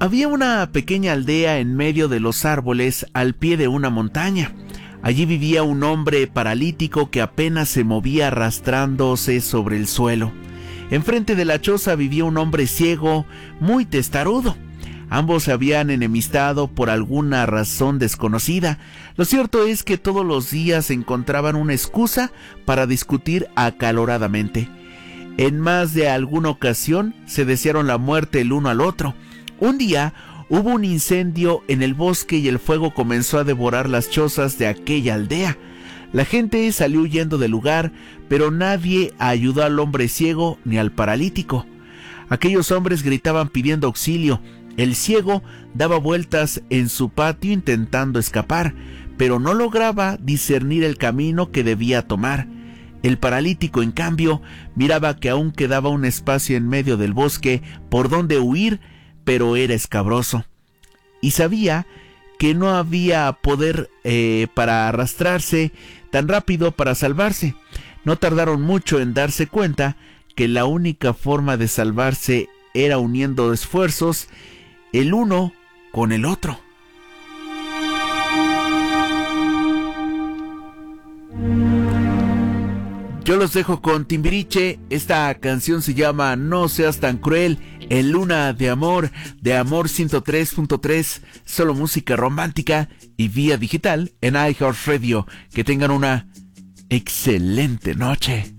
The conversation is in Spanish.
Había una pequeña aldea en medio de los árboles al pie de una montaña. Allí vivía un hombre paralítico que apenas se movía arrastrándose sobre el suelo. Enfrente de la choza vivía un hombre ciego, muy testarudo. Ambos se habían enemistado por alguna razón desconocida. Lo cierto es que todos los días encontraban una excusa para discutir acaloradamente. En más de alguna ocasión se desearon la muerte el uno al otro. Un día hubo un incendio en el bosque y el fuego comenzó a devorar las chozas de aquella aldea. La gente salió huyendo del lugar, pero nadie ayudó al hombre ciego ni al paralítico. Aquellos hombres gritaban pidiendo auxilio. El ciego daba vueltas en su patio intentando escapar, pero no lograba discernir el camino que debía tomar. El paralítico, en cambio, miraba que aún quedaba un espacio en medio del bosque por donde huir, pero era escabroso. Y sabía que no había poder para arrastrarse tan rápido para salvarse. No tardaron mucho en darse cuenta que la única forma de salvarse era uniendo esfuerzos el uno con el otro. Yo los dejo con Timbiriche. Esta canción se llama No seas tan cruel, en Luna de Amor 103.3, solo música romántica y vía digital en iHeartRadio. Que tengan una excelente noche.